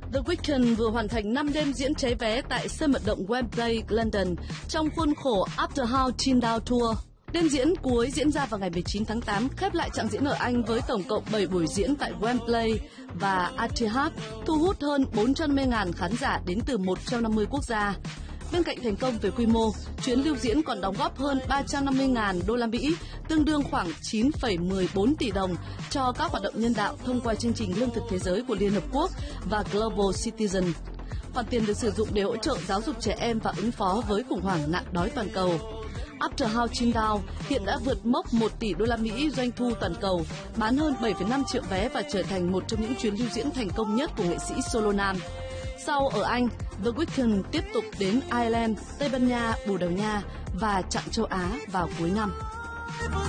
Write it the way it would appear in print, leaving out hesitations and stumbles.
The Weeknd vừa hoàn thành 5 đêm diễn cháy vé tại sân vận động Wembley, London trong khuôn khổ After Hours Chill Out Tour. Đêm diễn cuối diễn ra vào ngày 19 tháng 8, khép lại chặng diễn ở Anh với tổng cộng 7 buổi diễn tại Wembley và Etihad, thu hút hơn 450.000 khán giả đến từ 150 quốc gia. Bên cạnh thành công về quy mô, chuyến lưu diễn còn đóng góp hơn 350.000 đô la Mỹ, tương đương khoảng 9,14 tỷ đồng cho các hoạt động nhân đạo thông qua chương trình lương thực thế giới của Liên Hợp Quốc và Global Citizen. Khoản tiền được sử dụng để hỗ trợ giáo dục trẻ em và ứng phó với khủng hoảng nạn đói toàn cầu. After Hours Chill Out hiện đã vượt mốc 1 tỷ đô la Mỹ doanh thu toàn cầu, bán hơn 7,5 triệu vé và trở thành một trong những chuyến lưu diễn thành công nhất của nghệ sĩ solo nam. Sau ở Anh, The Weeknd tiếp tục đến Ireland, Tây Ban Nha, Bồ Đào Nha và chặng châu Á vào cuối năm.